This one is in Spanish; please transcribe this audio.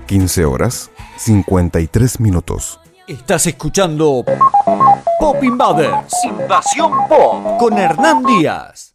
15 horas 53 minutos. Estás escuchando Pop Invaders, Invasión Pop, con Hernán Díaz.